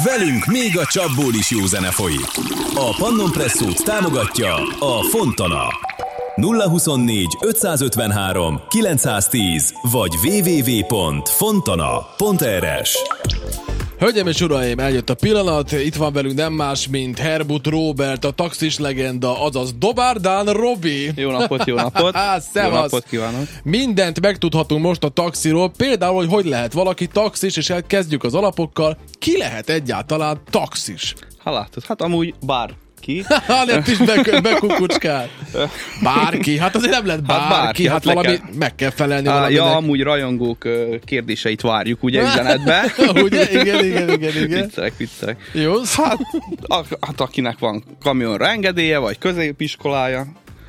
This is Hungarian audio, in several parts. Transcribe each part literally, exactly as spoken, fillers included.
Velünk még a csapból is jó zene folyik. A Pannon Presszót támogatja a Fontana. nulla huszonnégy ötszázötvenhárom kilencszáztíz vagy double-u double-u double-u pont fontana pont er es. Hölgyeim és uraim, eljött a pillanat, itt van velünk nem más, mint Herbut Róbert, a taxis legenda, azaz Dobárdán Robi. Jó napot, jó napot. Jó napot kívánok. Mindent megtudhatunk most a taxiról, például, hogy hogy lehet valaki taxis, és kezdjük az alapokkal. Ki lehet egyáltalán taxis? Ha látod, hát amúgy bár ki. Hát is be, bekukucskál. Bárki, hát azért nem lehet bárki, hát, bárki, hát, hát valami kell. Meg kell felelni Há, valaminek. Ja, amúgy rajongók kérdéseit várjuk, ugye, üzenetbe. Ugye, igen, igen, igen, igen. Viccelek, viccelek. Jó. Hát, hát akinek van kamionra engedélye, vagy középiskolája,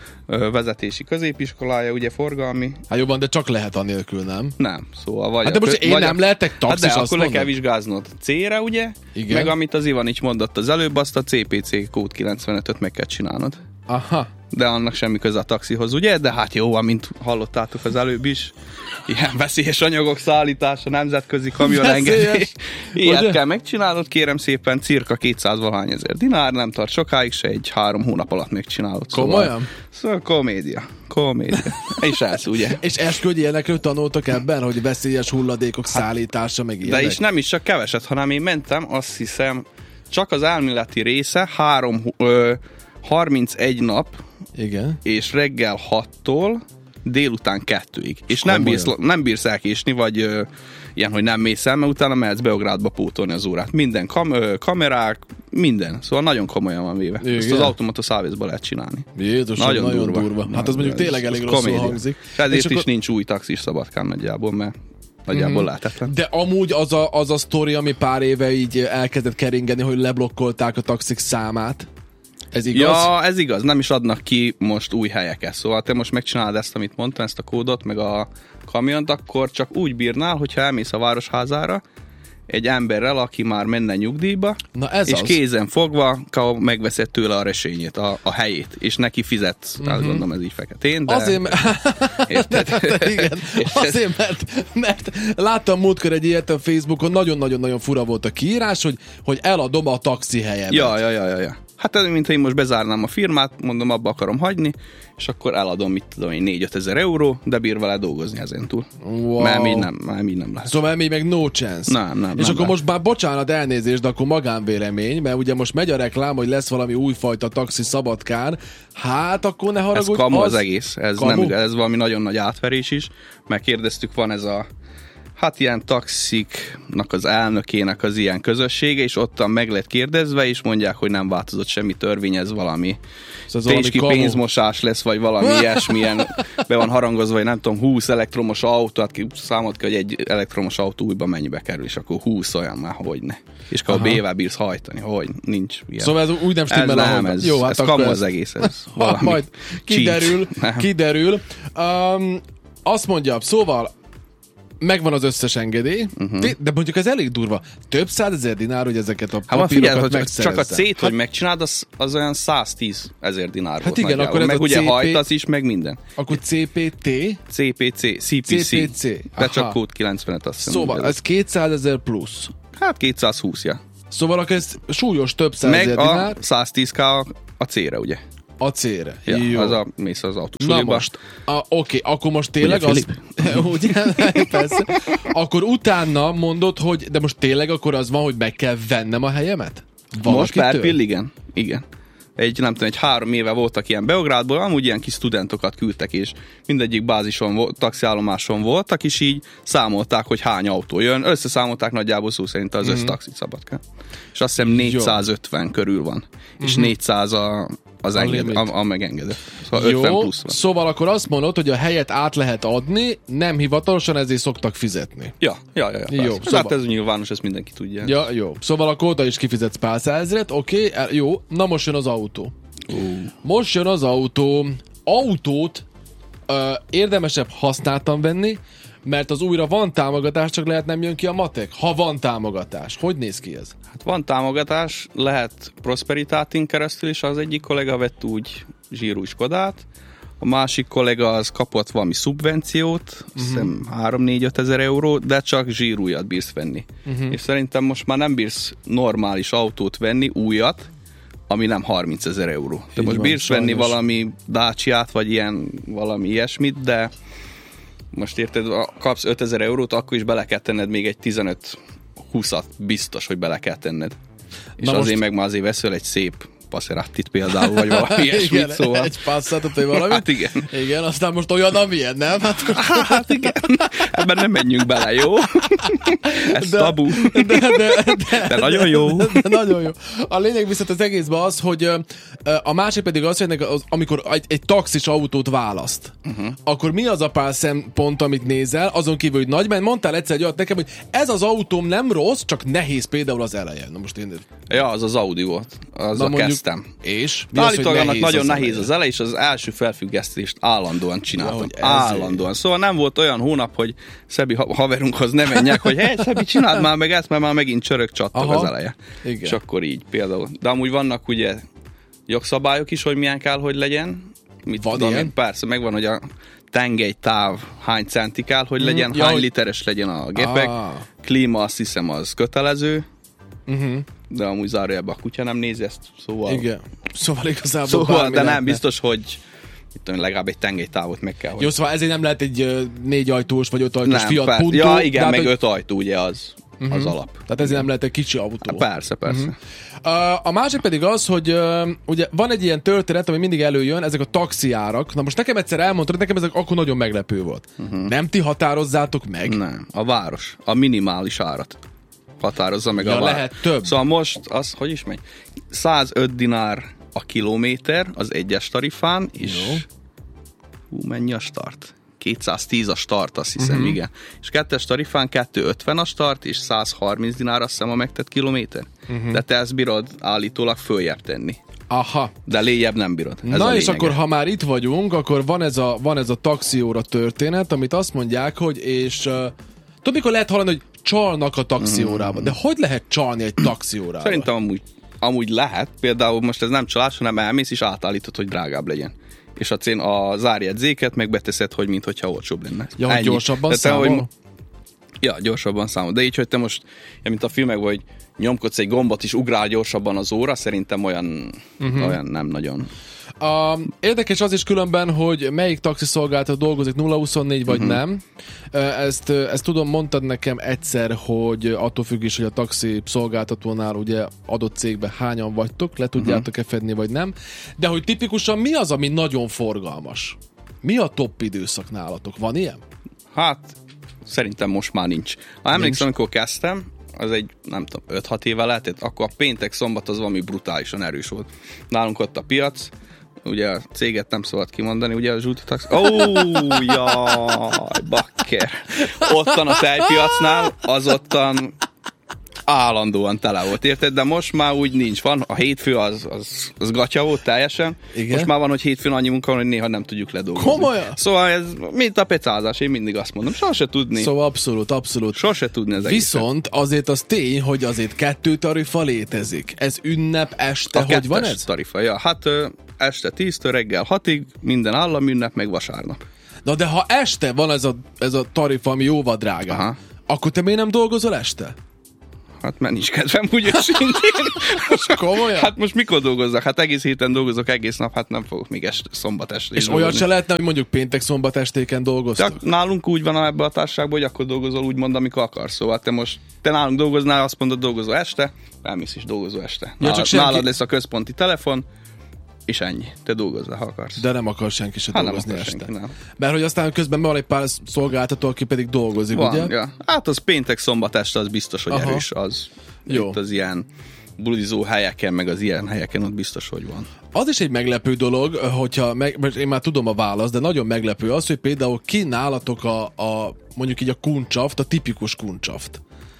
vezetési középiskolája, ugye forgalmi. Hát jobban, de csak lehet anélkül, nem? Nem, szóval vagy... Hát de most a, én vagy nem a, lehetek taxis, hát de azt akkor le mondom. kell vizsgáznod C-re, ugye? Igen. Meg amit az Ivanics mondott az előbb, azt a cé pé cé kód kilencvenötöt meg kell csinálnod. Aha. De annak semmi köze a taxihoz, ugye? De hát jó, amint hallottátok az előbb is, ilyen veszélyes anyagok szállítása, nemzetközi kamionengedély. Ilyet ugye? Kell megcsinálnod, kérem szépen, cirka kétszáz valahány ezer dinár, nem tart sokáig, se egy három hónap alatt megcsinálod. Komolyan? Szóval, szóval komédia. Komédia. És ez, ugye? És esküdj, ilyenekről tanultak ebben, hogy veszélyes hulladékok hát, szállítása, meg ilyenek? De is nem is csak keveset, hanem én mentem, azt hiszem, csak az elméleti része három, ö, harmincegy nap, igen. És reggel hattól délután kettőig. És nem bírsz, nem bírsz elkésni, vagy ö, ilyen, hogy nem mész el, mert utána mehetsz Beográdba pótolni az órát. Minden kam- ö, kamerák, minden. Szóval nagyon komolyan van véve. Igen. Ezt az automata szávészba lehet csinálni. Jézusom, nagyon, nagyon durva. durva. Hát az mondjuk tényleg elég rosszul komédia. Hangzik. És ezért és is akkor... nincs új taxis Szabadkán nagyjából, mert nagyjából mm-hmm. lehetetlen. De amúgy az a, az a sztori, ami pár éve így elkezdett keringeni, hogy leblokkolták a taxik számát. Ez igaz? Ja, ez igaz. Nem is adnak ki most új helyeket. Szóval te most megcsinálod ezt, amit mondtam, ezt a kódot, meg a kamiont, akkor csak úgy bírnál, hogyha elmész a városházára egy emberrel, aki már menne nyugdíjba, na ez és az. kézen fogva megveszed tőle a resényét, a, a helyét, és neki fizetsz. Uh-huh. Tehát gondolom ez így feketén, de... Azért, mert... Érted? Igen. Azért, mert, mert láttam múltkor egy ilyet a Facebookon, nagyon-nagyon-nagyon fura volt a kiírás, hogy, hogy eladom a taxi helyemet. Ja, ja, ja, ja, ja. Hát ez, mintha én most bezárnám a firmát, mondom, abba akarom hagyni, és akkor eladom, mit tudom én, négy-öt ezer euró, de bír vele dolgozni ezen túl. Wow. Mert így nem, már így nem lehet. Szóval még meg no chance. Nem, nem, és nem akkor lehet. most már bocsánat, elnézést, de akkor magánvélemény, mert ugye most megy a reklám, hogy lesz valami újfajta taxi Szabadkán, hát akkor ne haragudj. Ez kamu az, az egész, ez, kamu? nem, ez valami nagyon nagy átverés is, mert kérdeztük, van ez a hát ilyen taxiknak az elnökének az ilyen közössége, és ottan meg lett kérdezve, és mondják, hogy nem változott semmi törvény, ez valami szóval pénzki pénzmosás lesz, vagy valami ilyesmilyen, be van harangozva, vagy nem tudom, húsz elektromos autó, hát számolt ki, hogy egy elektromos autó újba mennyibe kerül, és akkor húsz olyan már, hogy ne. És akkor a bé-vel bírsz hajtani, hogy nincs ilyen. Szóval ez úgy nem stimmel, ez nem, ez, jó, hát ez kamu az egész, ez valami majd kiderül, kiderül. Um, azt mondja, szóval megvan az összes engedély, uh-huh. de mondjuk ez elég durva. Több százezer dinár, hogy ezeket a hát papírokat figyelj, megszerezze. Csak a C-t, hát, hogy megcsináld, az, az olyan száztíz ezer dinár hát volt. Igen, akkor ez meg ugye cé pé... hajtasz is, meg minden. Akkor cé pé té? cé pé cé, cé pé cé. cé pé cé. De csak kód kilencvenöt, azt hiszem. Szóval ez kétszázezer plusz. Hát kétszázhúsz, ja. Szóval akkor ez súlyos több százezer dinár. Meg a száztíz ká a C-re, ugye? A C-re. Ja, jó. az a mész az autósuliba. Na most, oké, okay, akkor most tényleg ugye, az... ugye, persze. Akkor utána mondod, hogy de most tényleg akkor az van, hogy meg kell vennem a helyemet? Valakitől? Most per pill, igen. Igen. Egy, nem tudom, egy három éve voltak ilyen Beográdból, amúgy ilyen kis studentokat küldtek, és mindegyik bázison, taxiállomáson voltak, és így számolták, hogy hány autó jön. Összeszámolták nagyjából szó szerint az mm-hmm. össztaxit Szabadkán. És azt hiszem négyszázötven jó. Körül van. Mm-hmm. És négyszáz a, az enged, a, a megengedett. Szóval jó, ötven plusz van. Szóval akkor azt mondod, hogy a helyet át lehet adni, nem hivatalosan, ezért szoktak fizetni. Ja, ja, ja. ja jó, szóval... Hát ez nyilvános, ezt mindenki tudja. Ja, jó. Szóval akkor oda is kifizetsz pár százezret, oké, okay, jó. Na most jön az autó. Uh. Most jön az autó. Autót uh, érdemesebb használtan venni, mert az újra van támogatás, csak lehet nem jön ki a matek. Ha van támogatás. Hogy néz ki ez? Hát van támogatás, lehet Prosperitatin keresztül is, az egyik kollega vett úgy zsírú Skodát, a másik kollega az kapott valami szubvenciót, uh-huh. három-négy-öt ezer euró, de csak zsírújat bírsz venni. Uh-huh. És szerintem most már nem bírsz normális autót venni, újat, ami nem harmincezer euró. Te most van, bírsz sajnos. venni valami Dacia-t, vagy ilyen valami ilyesmit, de most érted, kapsz ötezer eurót, akkor is bele kell tenned még egy tizenöt-húszat biztos, hogy bele kell tenned. És Na azért most... meg ma azért veszel egy szép Passerattit például, vagy valami ilyesmit, szóval. Egy Passatot, vagy valamit. Hát igen. Igen, aztán most olyan, amilyen, nem? Hát, hát igen. Ebben nem menjünk bele, jó? Ez de, tabu. De, de, de, de, de nagyon jó. De, de nagyon jó. A lényeg viszont az egészben az, hogy a másik pedig az, hogy az, amikor egy, egy taxis autót választ, uh-huh. akkor mi az a pár szempont, amit nézel, azon kívül, hogy nagy, mert mondtál egyszer egy olyat nekem, hogy ez az autóm nem rossz, csak nehéz például az eleje. Na most én... Ja, az az Audi volt. Az a kezdtem. És? Állítólag annak nagyon nehéz az eleje, és az első felfüggesztést állandóan csináltam. Ja, állandóan. Szóval nem volt olyan hónap, hogy Szebi haverunkhoz ne menjek, hogy hé, Szebi, csináld már meg ezt, mert már megint csörög csattog az eleje. Igen. És akkor így például. De amúgy vannak ugye jogszabályok is, hogy milyen kell, hogy legyen. Mit van tudom, ilyen? Persze, megvan, hogy a tengelytáv hány centi kell, hogy legyen, mm, hány ja, literes legyen a gépek. Ah. Klíma, azt hiszem, az kötelező. Uh-huh. De amúgy zárójelben a kutya nem nézi ezt, szóval... Igen. Szóval igazából szóval, de nem, lehetne. Biztos, hogy itt tudom, legalább egy tengelytávot meg kell. Jó, szóval ezért nem lehet egy uh, négy ajtós vagy öt ajtós Fiat persze. Punto. Ja, igen, meg hogy... öt ajtó, ugye az, uh-huh. az alap. Tehát ezért nem lehet egy kicsi autó. Persze, persze. Uh-huh. Uh, a másik pedig az, hogy uh, ugye van egy ilyen történet, ami mindig előjön, ezek a taxiárak. Na most nekem egyszer elmondtad, nekem ezek akkor nagyon meglepő volt. Uh-huh. Nem ti határozzátok meg? Nem, a város. A minimális árat határozza meg ja, a város. Lehet több. Szóval most az, hogy is megy? százöt dinár a kilométer az egyes tarifán, és Jó. hú, mennyi a start? kétszáztíz a start, azt hiszem, uh-huh. igen. És kettes tarifán kétszázötven a start, és százharminc dinár, azt hiszem, a megtett kilométer. Uh-huh. De te ezt bírod állítólag följebb tenni. Aha. De léjebb nem bírod. Ez Na és akkor, ha már itt vagyunk, akkor van ez a, van ez a taxióra történet, amit azt mondják, hogy és uh, tudod, mikor lehet hallani, hogy csalnak a taxiórába. Mm. De hogy lehet csalni egy taxiórába? Szerintem amúgy, amúgy lehet. Például most ez nem csalás, hanem elmész és átállítod, hogy drágább legyen. És a cén a zárjegyzéket megbeteszed, hogy mintha olcsóbb lenne. Ja, hogy gyorsabban számol? Hogy, ja, gyorsabban számol. De így, hogy te most, ja, mint a filmekben, hogy nyomkodsz egy gombot és ugrál gyorsabban az óra, szerintem olyan, uh-huh. olyan nem nagyon. A, érdekes az is különben, hogy melyik taxiszolgáltató dolgozik, nulla huszonnégy vagy uh-huh. nem. Ezt, ezt tudom, mondtad nekem egyszer, hogy attól függ is, hogy a taxi szolgáltatónál ugye adott cégben hányan vagytok, le tudjátok-e uh-huh. fedni vagy nem. De hogy tipikusan mi az, ami nagyon forgalmas? Mi a top időszak nálatok? Van ilyen? Hát, szerintem most már nincs. Ha emlékszem, amikor kezdtem, az egy, nem tudom, öt-hat éve lehetett, akkor a péntek, szombat az valami brutálisan erős volt. Nálunk ott a piac, ugye a céget nem szabad kimondani, ugye a zsúti taxi. Ó, oh, jaj, bakker. Ottan a tejpiacnál, az ottan állandóan tele volt, érted? De most már úgy nincs. Van, a hétfő az, az, az gatya volt teljesen. Igen? Most már van, hogy hétfőn annyi munka van, hogy néha nem tudjuk ledolgozni. Komolyan? Szóval ez mint a pecázás, én mindig azt mondom. Sose tudni. Szóval abszolút, abszolút. Sose tudni ez Viszont egészet. Azért az tény, hogy azért kettő tarifa létezik. Ez ünnep, este, a hogy van ez? Tarifa, ja. Hát este tíztől reggel hatig, minden államünnep, meg vasárnap. Na de ha este van ez a, ez a tarifa, ami jóval drága, Aha. akkor te miért nem dolgozol este? Hát mert nincs kedvem, úgy őszintén. Komolyan? Hát most mikor dolgozzak? Hát egész héten dolgozok, egész nap, hát nem fogok még este, szombat este. És olyat se lehetne, hogy mondjuk péntek, szombat estéken dolgoztok? De nálunk úgy van ebben a társaságban, hogy akkor dolgozol úgymond, amikor akarsz. Szóval te most, te nálunk dolgoznál, azt mondod, dolgozol este, elmész is dolgozó este. Ja, nálad, senki... nálad lesz a központi telefon, és ennyi. Te dolgozzál, ha akarsz. De nem akar senki se hát dolgozni este. Senki, nem. Mert hogy aztán közben van egy pár szolgáltató, aki pedig dolgozik, van, ugye? Ja. Hát az péntek, szombat este, az biztos, hogy Aha. erős. Az Jó. Itt az ilyen bulizó helyeken, meg az ilyen helyeken ott biztos, hogy van. Az is egy meglepő dolog, hogyha, meg, mert én már tudom a választ, de nagyon meglepő az, hogy például ki nálatok a, a mondjuk így a kuncsaft, a tipikus kuncsaft.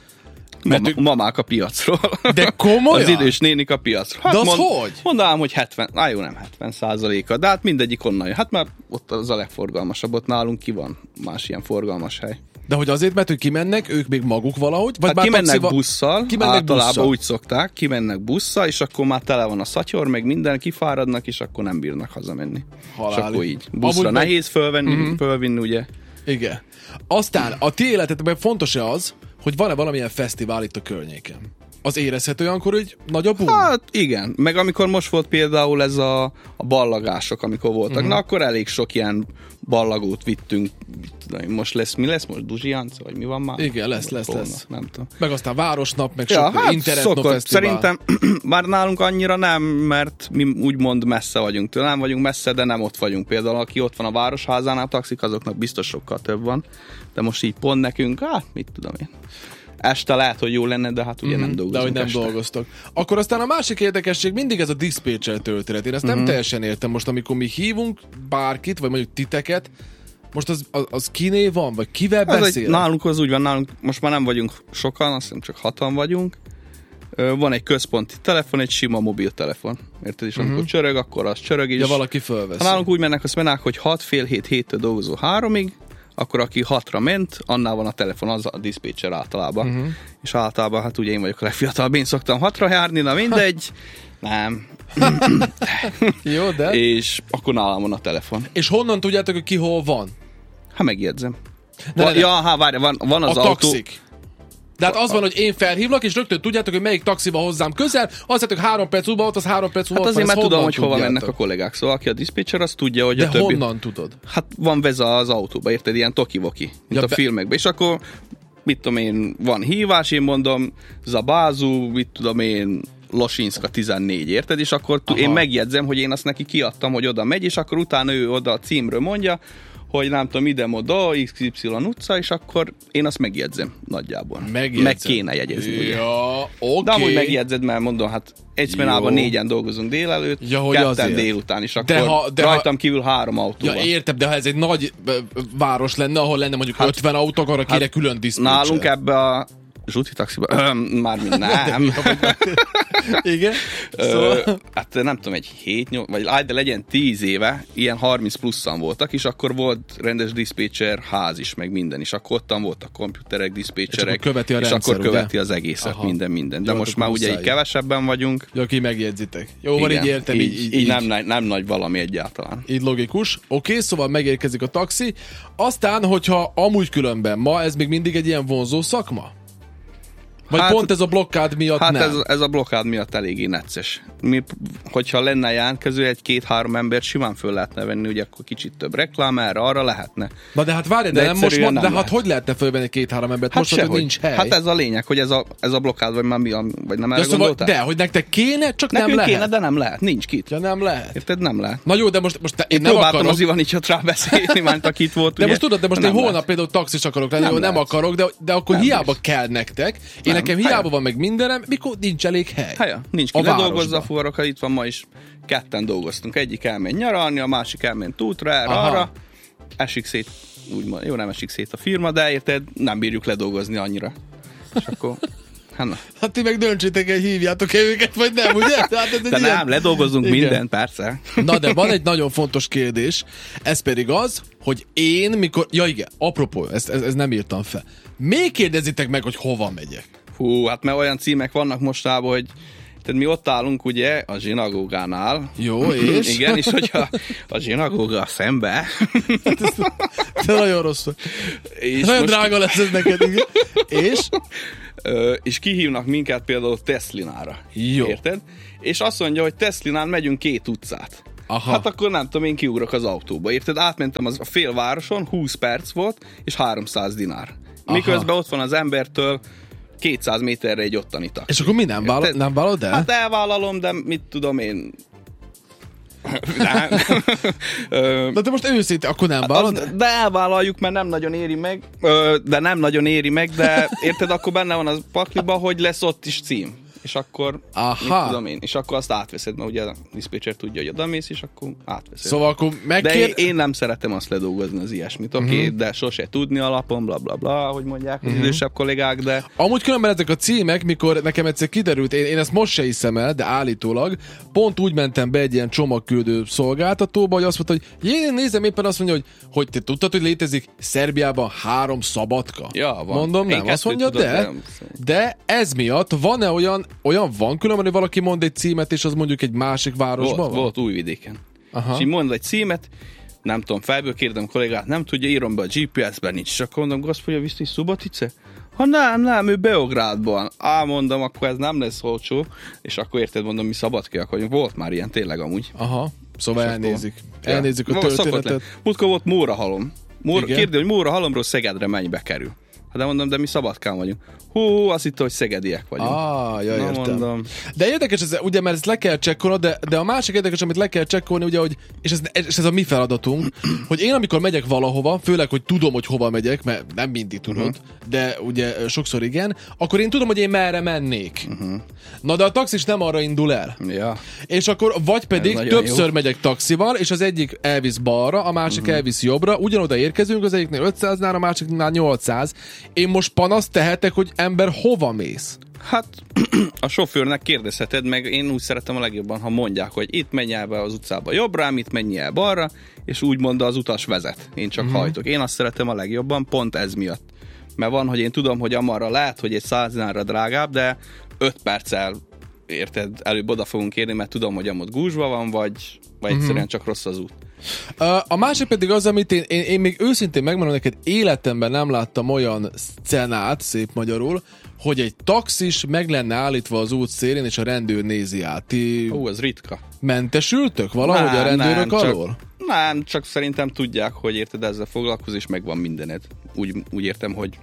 Mama, ők... Mamák a piacról. De komolyan? Az idős nénik a piacról. Hát de az mond, hogy? Mondanám, hogy hetven, á jó, nem hetven százaléka, de hát mindegyik onnan jön. Hát már ott az a legforgalmasabb, ott nálunk ki van más ilyen forgalmas hely. De hogy azért, mert hogy kimennek, ők még maguk valahogy? Vagy Hát már kimennek taxival... busszal, kimennek általában busszal. úgy szokták, kimennek busszal, és akkor már tele van a szatyor, meg minden, kifáradnak, és akkor nem bírnak hazamenni. Haláli. És akkor így. Buszra Amúgy nehéz fölvenni, Mhm. fölvinni, ugye? Igen. Aztán a ti életetekben fontos-e az, hogy van-e valamilyen fesztivál itt a környéken? Az érezhető olyankor, hogy nagy a boom? Hát igen, meg amikor most volt például ez a, a ballagások, amikor voltak, uh-huh. na akkor elég sok ilyen ballagót vittünk. Most lesz, mi lesz most? Duzsianc, vagy mi van már? Igen, lesz, lesz, Volna, lesz. Nem tudom. Meg aztán Városnap, meg Ja, sok hát internetno szokott. fesztivál. Szerintem már nálunk annyira nem, mert mi úgymond messze vagyunk tőle. Nem vagyunk messze, de nem ott vagyunk. Például aki ott van a Városházánál taxik, azoknak biztos sokkal több van. De most így pont nekünk, hát mit tudom én. Este lehet, hogy jó lenne, de hát ugye mm, nem dolgozunk. De hogy nem este. dolgoztok. Akkor aztán a másik érdekesség mindig ez a diszpécser történet. Én ezt nem Mhm. teljesen értem. Most amikor mi hívunk bárkit, vagy mondjuk titeket, most az, az, az kiné van, vagy kivel Ez beszél? egy, nálunk az úgy van, nálunk most már nem vagyunk sokan, azt hiszem csak hatan vagyunk. Ö, Van egy központi telefon, egy sima mobiltelefon. Érted? És amikor Mhm. csörög, akkor az csörög is. Ja, valaki fölveszi. Ha nálunk úgy mennek, azt mennek, hogy hat, fél hét, héttől dolgozó háromig, akkor aki hatra ment, annál van a telefon, az a diszpécser általában. Mhm. És általában, hát ugye én vagyok a legfiatalabb, én szoktam hatra járni, na mindegy. Nem. Jó, de? És akkor nálam van a telefon. És honnan tudjátok, hogy ki hol van? Ha megjegyzem. Ne, Va, ne, ne. ja, hát várj, van, van az A autó. taxik. De hát az van, hogy én felhívlak, és rögtön tudjátok, hogy melyik taxi van hozzám közel, azt hogy három perc múlva ott, az három perc múlva Hát ott van. azért, Ezt mert tudom, honnan hogy hova tudjátok? mennek a kollégák. Szóval aki a diszpécser, az tudja, hogy De a többi... honnan tudod? Hát van veza az autóba, érted? Ilyen toki-voki, mint Ja, a be- filmekben. És akkor, mit tudom én, van hívás, én mondom, Zabázú, mit tudom én, Losinska tizennégy, érted? És akkor t- én megjegyzem, hogy én azt neki kiadtam, hogy oda megy, és akkor utána ő oda a címről mondja, hogy nem tudom, ide-oda, iksz ipszilon utca, és akkor én azt megjegyzem nagyjából. Megjegyzem. Meg kéne jegyezni, ugye? Ja, oké. De amúgy megjegyzed, mert mondom, hát egy szmenában Jó. négyen dolgozunk délelőtt, Ja, hogy ketten azért. délután, és De akkor ha- de ha- rajtam kívül három autó Ja, van. értem, de ha ez egy nagy ö, ö, város lenne, ahol lenne mondjuk hát, ötven autó, akkor hát, kéne külön diszpécser. Nálunk ebbe a zsuti taxiba, mármint nem. Igen? Ö, Szóval... hát nem tudom, egy hét nyolc, vagy áj, de legyen tíz éve, ilyen harminc pluszan voltak, és akkor volt rendes diszpécser ház is, meg minden, és akkor ottan voltak komputerek, diszpécserek, És akkor követi a és rendszer, akkor követi ugye? az egészet, Aha. minden, minden. De Jó, most akkor már ugye így muszáj. kevesebben vagyunk. Ja, ki megjegyzitek. Jó, van, így értem, így, így, így, nem, nem, nem nagy valami egyáltalán. Így logikus. Oké, szóval megérkezik a taxi. Aztán, hogyha amúgy különben ma ez még mindig egy ilyen vonzó szakma? Vagy Hát- pont ez a blokkád miatt Hát nem? ez, ez a blokkád miatt eléggé necces. Mi, hogyha lenne jelentkező, egy-két-három embert simán föl lehetne venni, ugye akkor kicsit több reklám erre, arra lehetne. Na de hát várj, de, De nem most egyszerűen mond, nem de hát lehet. hogy lehetne fölvenni két-három embert? Hát most mondod, hogy sehogy. nincs hely. Hát ez a lényeg, hogy ez a, ez a blokkád, vagy már mi, a- vagy nem de, erre szóval, gondoltál? de, hogy nektek kéne, csak Nekünk nem lehet. kéne, de nem lehet. Nincs kit. Ja, nem lehet. Érted? Nem lehet. Na jó, de most, most te, én Én nem próbáltam akarok. az Ivanicsot rá beszélni, már aki itt volt. De ugye? most tudod, de most nem én holnap lehet. például taxis akarok lenni, Nem nem, nem lehet. akarok, de, de akkor Nem hiába is. kell nektek. Én Nem. nekem hiába Helyen. van meg mindenem, mikor nincs elég hely. Helye, nincs ki, A ledolgozza a városba. fuvarokat, itt van ma is, ketten dolgoztunk. Egyik elment nyaralni, a másik elment útra, erre, Aha. arra. Esik szét, úgymond, jó, nem esik szét a firma, de érted, nem bírjuk ledolgozni annyira. És akkor, hát na. Hát ti meg döntsétek el, hívjátok-e őket, vagy nem, ugye? Hát ez egy De ilyen- nem, ledolgozunk Igen. mindent, persze. Na de van egy nagyon fontos kérdés, ez pedig az, hogy én mikor... Ja igen, apropó, ezt, ez, ez nem írtam fel. Még kérdezitek meg, hogy hova megyek? Hú, hát mert olyan címek vannak mostában, hogy tehát mi ott állunk ugye a zsinagógánál. Jó, és? Igen, és hogyha a zsinagóga szembe. De nagyon rossz. és Nagyon most- drága lesz ez neked, igen. És? Ö, és kihívnak minket például Teslinára. Jó. Érted? És azt mondja, hogy Teslinán megyünk két utcát. Aha. Hát akkor nem tudom, én kiugrok az autóba. Érted? Átmentem az a félvároson, húsz perc volt, és háromszáz dinár. Aha. Miközben ott van az embertől kétszáz méterre egy ottani taxi. És akkor mi nem, vállal, Érted? nem vállalod el? Hát elvállalom, de mit tudom én... nem. Ö, De te most őszintén, akkor nem vállalod? az, de elvállaljuk, mert nem nagyon éri meg, ö, de nem nagyon éri meg, de érted, akkor benne van az pakliba, hogy lesz ott is cím. és akkor Aha. mit tudom én, és akkor azt átveszed, mert ugye a diszpécser tudja, hogy odamész, és akkor átveszed. Szóval akkor megkér... De én, én nem szeretem azt ledolgozni az ilyesmit, oké, okay, uh-huh. de sose tudni alapon, bla bla bla, hogy mondják az uh-huh. idősebb kollégák, de... Amúgy különben ezek a címek, mikor nekem egyszer kiderült, én, én ezt most se hiszem el, de állítólag, pont úgy mentem be egy ilyen csomagküldő szolgáltatóba, hogy azt mondta, hogy én nézem éppen azt mondja, hogy, hogy te tudtad, hogy létezik Szerbiában három szabadka? Ja, van. Mondom, nem, azt mondja, tudod, de, de ez miatt van-e olyan, olyan van különben, hogy valaki mond egy címet, és az mondjuk egy másik városban volt, van? Volt Újvidéken. Aha. És így mond egy címet, nem tudom, felből kérdem kollégát, nem tudja, írom be a gé pé es-ben, nincs. És akkor mondom, gospodja, viszti Subotice? Ha nem, nem, ő Beográdban. Á, mondom, akkor ez nem lesz olcsó. És akkor érted, mondom, mi szabadkiak vagyunk. Volt már ilyen tényleg amúgy. Aha, szóval elnézik. Ja. Elnézik a történetet. Múltkor volt Mórahalom. Móra, kérdő, hogy Mórahalomról Szegedre mennyibe kerül. Hát de mondom, de mi Szabadkán vagyunk. Hú, azt hittem, hogy szegediek vagyunk. Ah, ja, Na, értem. mondom. De érdekes ez, ugye, mert ezt le kell csekkolni, de, de a másik érdekes, amit le kell csekkolni, ugye, hogy, és ez, és ez a mi feladatunk, hogy én amikor megyek valahova, főleg, hogy tudom, hogy hova megyek, mert nem mindig tudod, uh-huh. de ugye sokszor igen, akkor én tudom, hogy én merre mennék. Uh-huh. Na, de a taxis nem arra indul el. Ja. És akkor vagy pedig többször jó. megyek taxival, és az egyik elvisz balra, a másik uh-huh. elvisz jobbra, ugyanoda érkezünk, az egyiknél ötszáznál, a másiknál nyolcszáz. Én most panaszt tehetek, hogy ember, hova mész? Hát a sofőrnek kérdezheted meg, én úgy szeretem a legjobban, ha mondják, hogy itt menj el be az utcába jobbra, itt menj el balra, és úgy mondta, az utas vezet. Én csak uh-huh. hajtok. Én azt szeretem a legjobban, pont ez miatt. Mert van, hogy én tudom, hogy amarra lehet, hogy egy száz dinárra drágább, de öt perccel érted, előbb oda fogunk érni, mert tudom, hogy amott gúzsba van, vagy, vagy uh-huh. egyszerűen csak rossz az út. A másik pedig az, amit én, én, én még őszintén megmondom neked, életemben nem láttam olyan szcenát, szép magyarul, hogy egy taxis meg lenne állítva az út szélén, és a rendőr nézi át. Ti Ó, ez ritka. Mentesültök valahogy nem, a rendőrök nem, alól? Csak, nem, csak szerintem tudják, hogy érted, ezzel foglalkozni, és megvan mindened. Úgy, úgy értem, hogy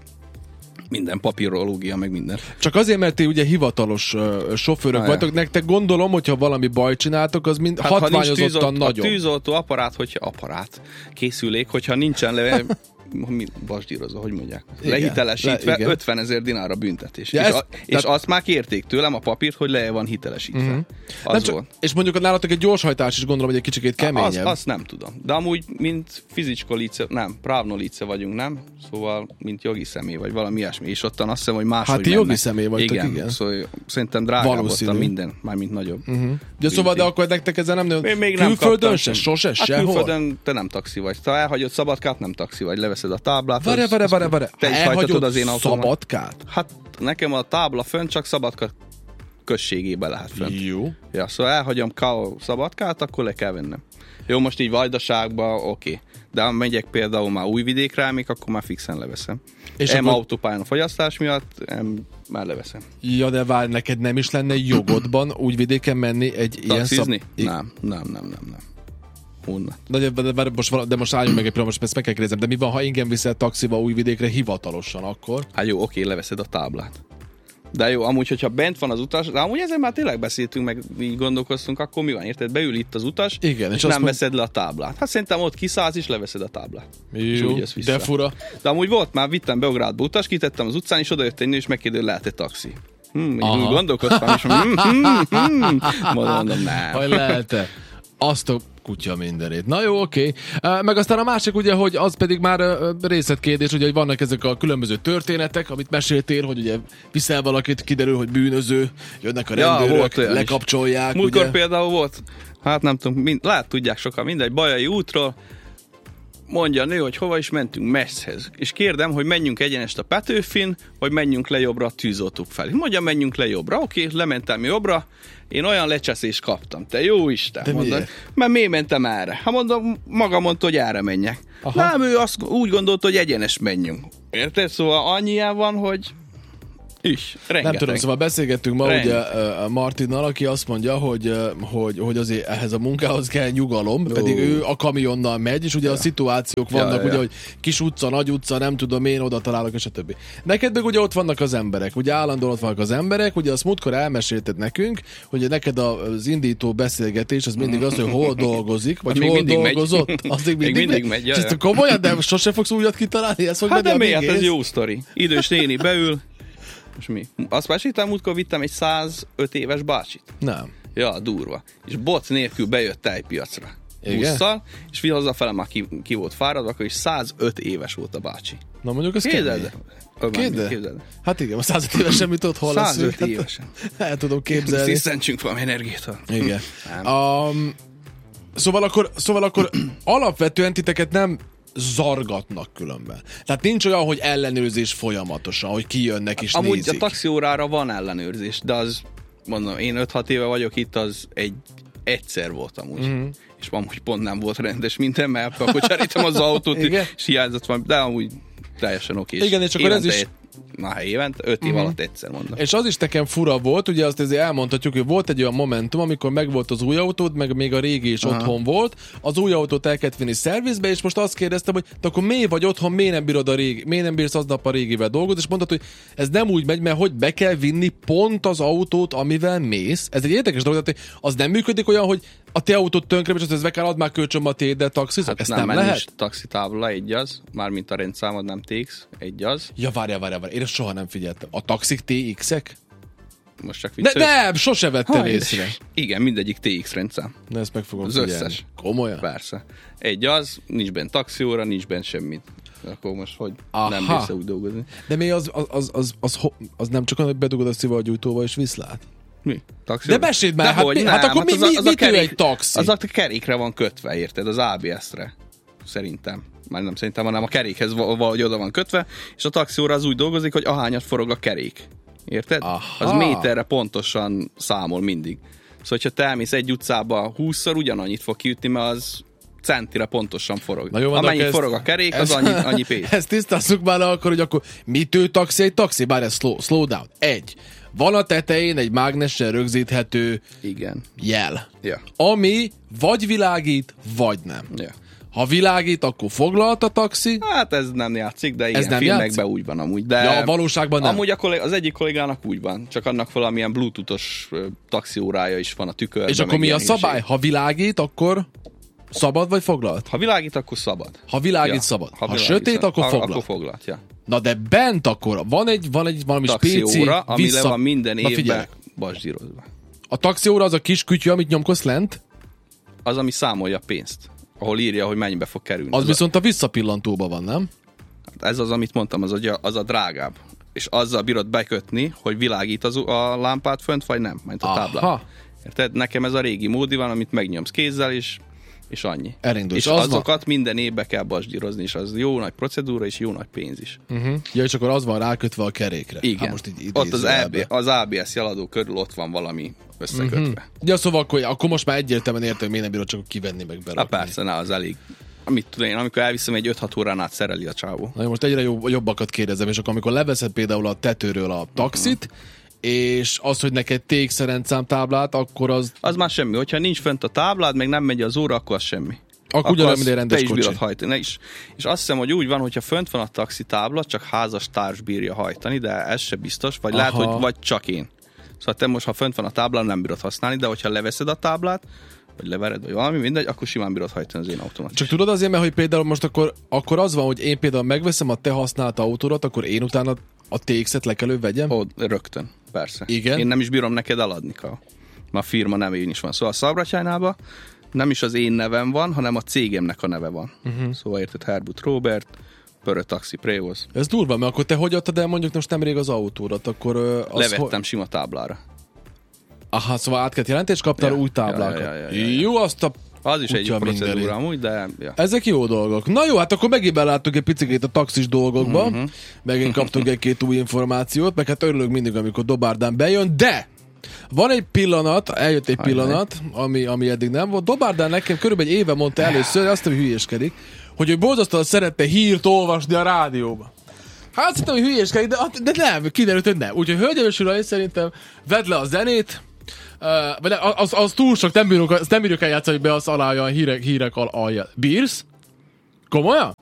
minden papírológia, meg minden. Csak azért, mert ti ugye hivatalos uh, sofőrök ah, vagytok, ja. nektek gondolom, hogyha valami baj csináltok, az mind hát, hatványozottan nagyobb. A tűzoltó apparát, hogyha apparát, készülék, hogyha nincsen le... basdírozva, hogy mondják? Igen, lehitelesítve le, ötvenezer dinárra büntetés. Ja, és, ez, a, és azt már kérték tőlem a papírt, hogy le van hitelesítve. Uh-huh. Az nem csak, volt. És mondjuk a nálatok egy gyorshajtás is gondolom, hogy egy kicsikét keményebb. Azt, azt nem tudom. De amúgy, mint fizicskolice, nem, právnolice vagyunk, nem? Szóval, mint jogi személy, vagy valami ilyesmi. És ottan azt hiszem, hogy máshogy Hát ti jogi személy vagytok, igen. igen. Szóval szerintem drágább ottan minden, mármint nagyobb. Uh-huh. De szóval, de akkor nektek ezzel nem nő. Még nem külföldön se, sose, hát sehol? Külföldön te nem taxi vagy. Ha elhagyod Szabadkát, nem taxi vagy. Leveszed a táblát. Várj, várj, várj, várj. Te is hajtatod az én autómat. Szabadkát? Hát nekem a tábla fönn csak Szabadka községébe lehet fönn. Jó. Ja, szóval elhagyom K.O. Szabadkát, akkor le kell vennem. Jó, most így Vajdaságba, oké. Okay. De ha megyek például már Újvidékre, még akkor már fixen leveszem. És em akkor... autópályán a fogyasztás miatt, em, már leveszem. Ja, de várj, neked nem is lenne jogodban Újvidéken menni egy Taxizni? ilyen szab... Nem, nem, nem, nem, nem. Honnan? De, de, de, most, de most álljunk meg egy pillanat, most ezt meg kell kérdezem, de mi van, ha engem viszel taxiba Újvidékre hivatalosan akkor? Hát jó, oké, leveszed a táblát. De jó, amúgy, hogyha bent van az utas, de amúgy ezzel már tényleg beszéltünk, meg így gondolkoztunk, akkor mi van, érted? Beül itt az utas, igen, és, és nem mond... veszed le a táblát. Hát szerintem ott kiszállsz, és leveszed a táblát. Jó, de fura. De amúgy volt már, vittem Beográdba utas, kitettem az utcán, és odajött egy nő, és megkérdő, lehet-e taxi. Hm, így úgy gondolkoztam, és hm, hm, hm, mondom, nem. Hogy lehet-e? Azt a kutya mindenét. Na jó, oké. Okay. Meg aztán a másik ugye, hogy az pedig már részletkérdés, ugye, hogy vannak ezek a különböző történetek, amit meséltél, hogy ugye viszel valakit, kiderül, hogy bűnöző, jönnek a rendőrök, ja, lekapcsolják. Múltkor ugye? Például volt, hát nem tudom, mind, lehet tudják sokan, mindegy, Bajai útról, mondja a nő, hogy hova is mentünk, messzhez. És kérdem, hogy menjünk egyenest a Petőfin, vagy menjünk le jobbra a tűzoltók felé. Mondja, menjünk le jobbra. Oké, lementem jobbra, én olyan lecseszést kaptam. Te jó Isten, de mondod. Mert miért mentem erre? Ha mondom, maga mondta, hogy erre menjek. Aha. Nem, ő azt úgy gondolta, hogy egyenes menjünk. Érted? Szóval annyián van, hogy is, rengeteg. Nem tudom, szóval beszélgettünk ma rengeteg. ugye Martinnal, aki azt mondja, hogy, hogy, hogy azért ehhez a munkához kell nyugalom, oh. pedig ő a kamionnal megy, és ugye ja. a szituációk vannak, ja, ja. ugye, hogy kis utca, nagy utca, nem tudom én, oda találok, és a többi. Neked meg ugye ott vannak az emberek, ugye állandóan ott vannak az emberek, ugye azt múltkor elmesélted nekünk, hogy neked az indító beszélgetés az mindig az, hogy hol dolgozik, vagy hol dolgozott. Megy. Az még mindig, mindig megy. megy. Ja, és ezt komolyan, de sosem fogsz újat kitalálni? Ezt hát de miért? Ez jó sztori. Idős néni beül, És mi? Azt meséltem, múltkor vittem egy százöt éves bácsit. Nem. Ja, durva. És bot nélkül bejött tejpiacra. Igen? Busszal, és hazafele már ki, ki volt fáradva, akkor is százöt éves volt a bácsi. Na mondjuk ez Képzeld. Képzeld? Képzeld. Hát igen, a százöt évesen mit ott hol lesz? százöt évesen. El tudom képzelni. Sziszentsünk valami energiát. Igen. Um, szóval akkor, szóval akkor alapvetően titeket nem zargatnak különben. Tehát nincs olyan, hogy ellenőrzés folyamatosan, hogy kijönnek és Amúgy nézik. a taxiórára van ellenőrzés, de az, mondom, én öt-hat éve vagyok itt, az egy egyszer voltam úgy. Mm-hmm. És amúgy pont nem volt rendes minden, mert akkor cserítem az autót, és hiányzott van, de amúgy teljesen oké. Igen, és akkor ez is... Na, évente, öt év uh-huh. alatt egyszer mondom. És az is nekem fura volt, ugye azt ezért elmondhatjuk, hogy volt egy olyan momentum, amikor megvolt az új autód, meg még a régi is Aha. otthon volt, az új autót el kellett vinni szervizbe, és most azt kérdeztem, hogy te akkor miért vagy otthon, miért nem bírod a régi, miért nem bírsz aznap a régivel dolgozni, és mondtad, hogy ez nem úgy megy, mert hogy be kell vinni pont az autót, amivel mész. Ez egy érdekes dolog, tehát az nem működik olyan, hogy a te autót tönkre, és azt kell, add már kölcsön a téd, de taxizok. Hát ezt nem, nem lehet? Taxitábla egy az, mármint a rendszámod nem té iksz, egy az. Ja, várjál, várjál, várjál, én ezt soha nem figyeltem. A taxik té iksz-ek? Most csak viccelsz. Ne, nem, sose vettem észre. Igen, mindegyik té iksz rendszám. Na, ezt meg fogom az figyelni. Összes. Komolyan? Persze. Egy az, nincs benne taxióra, nincs benne semmit. Akkor most hogy Aha. nem része úgy dolgozni. De mi az, az, az, az, az, az nem csak hogy bedugod a szivargyújtóval és viszlát? Mi? Taxi? De meséld már, hát, mi, hát akkor hát mi, az, az mi, mit kerék, egy taxi? Az a kerékre van kötve, érted? Az á bé es-re. Szerintem. Már nem szerintem, hanem a kerékhez valahogy oda van kötve, és a taxióra az úgy dolgozik, hogy ahányat forog a kerék. Érted? Aha. Az méterre pontosan számol mindig. Szóval, hogyha te elmész egy utcába húszszor, ugyanannyit fog kiütni, mert az centire pontosan forog. Jó, amennyit ezt, forog a kerék, az ezt, annyi, annyi pénz. Ezt tisztázzuk már akkor, hogy akkor mitől taxi egy taxi? Bár ez slow, slow down. Egy. Van a tetején egy mágnessel rögzíthető Igen. jel. Ja. Ami vagy világít, vagy nem. Ja. Ha világít, akkor foglalt a taxi. Hát ez nem játszik, de igen, filmekben úgy van amúgy. De ja, a valóságban nem. Amúgy a kollég, az egyik kollégának úgy van, csak annak valamilyen bluetoothos taxiórája is van a tükörben. És akkor mi a szabály? Hűség. Ha világít, akkor szabad vagy foglalt? Ha világít, akkor szabad. Ha világít, ja. szabad. Ha, ha sötét, akkor foglalt. Akkor foglalt, ja. Na de bent akkor van egy, van egy valami taxióra, spéci ami vissza... le van minden évben basdírozva. A taxióra az a kis kütyű, amit nyomkodsz lent? Az, ami számolja a pénzt. Ahol írja, hogy mennyibe fog kerülni. Az, az viszont a, a visszapillantóban van, nem? Ez az, amit mondtam, az a, az a drágább. És azzal bírod bekötni, hogy világít az, a lámpát fönt, vagy nem, mint a táblán. Érted? Nekem ez a régi módi van, amit megnyomsz kézzel, és, és annyi. Elindul. És az azokat van... minden évbe kell basdírozni, és az jó nagy procedúra, és jó nagy pénz is. Uh-huh. Ja, és akkor az van rákötve a kerékre. Igen. Hát most így ott az, á bé, az á bé es jeladó körül ott van valami összekötve. Uh-huh. Ja, szóval akkor, akkor most már egyértelműen értem, hogy miért nem bírod csak kivenni meg berakni. Na persze, na, az elég. Amit tudom én, amikor elviszem, egy öt-hat órán át szereli a csávó. Na most egyre jobb, jobbakat kérdezem, és akkor amikor leveszed például a tetőről a taxit, uh-huh. és az, hogy neked té iksz rendszámtáblát, akkor az... Az már semmi. Hogyha nincs fönt a táblád, meg nem megy az óra, akkor az semmi. Akkor ugyanúgy, mint egy rendes te is bírod hajtani. És, és azt hiszem, hogy úgy van, hogyha fönt van a taxi tábla, csak házas társ bírja hajtani, de ez se biztos, vagy Aha. lehet, hogy vagy csak én. Szóval te most, ha fönt van a táblán, nem bírod használni, de hogyha leveszed a táblát, vagy levered, vagy valami, mindegy, akkor simán bírod hajtani az én autómat. Csak tudod azért, mert hogy például most akkor, akkor az van, hogy én például megveszem a te használt autódat, akkor én utána a té iksz-et le kell vegyem? Ó, rögtön, persze. Igen? Én nem is bírom neked eladni, a, a firma nevén is van. Szóval a Szabratjánában nem is az én nevem van, hanem a cégemnek a neve van. Uh-huh. Szóval érted, Herbut Robert, Pörö Taxi Prévoz. Ez durva, mert akkor te hogy adtad el mondjuk most nemrég az autódat, akkor... Az Levettem ho- sima táblára. Aha, szóval át kellett jelentést, kaptál ja, új táblákat. Ja, ja, ja, ja, ja. Jó, azt a... Az is egy procedúra amúgy, de... Ja. Ezek jó dolgok. Na jó, hát akkor megint beláttuk egy picit a taxis dolgokba, uh-huh. megint kaptunk egy-két új információt, meg hát örülök mindig, amikor Dobárdán bejön, de van egy pillanat, eljött egy Hajnál. pillanat, ami, ami eddig nem volt. Dobárdán nekem körülbelül egy éve mondta először, azt hogy hülyéskedik, hogy ő borzasztóan szerette hírt olvasni a rádióba. Hát szerintem, hogy hülyéskedik, de, de nem, kiderült, hogy nem. Úgyhogy hölgyeim és uraim, szerintem vedd le a zenét, Uh, vagy az, az túl sok, nem bírjuk, nem bírjuk eljátszani, hogy be az alá olyan hírek, hírek al- alja. Bírsz? Komolyan?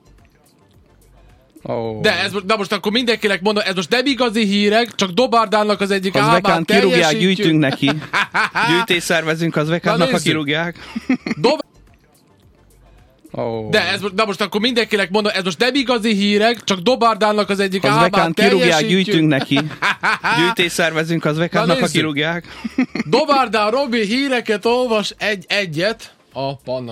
Oh. De ez most, de most akkor mindenkinek mondom, ez most nem igazi hírek, csak Dobárdánnak az egyik álmát kirúgják, gyűjtünk neki. Gyűjtés szervezünk, az Vekánnak, ha kirúgják. Dob- Oh. De ez most, de most akkor mindenkinek mondom, ez most nem igazi hírek, csak Dobárdálnak az egyik Az álmát Vekán kirúgják, teljesítjük. gyűjtünk neki. Gyűjtés szervezünk, az Vekánnak, ha nézzük. kirúgják. Dobárdál Robi híreket olvas egy-egyet a Panna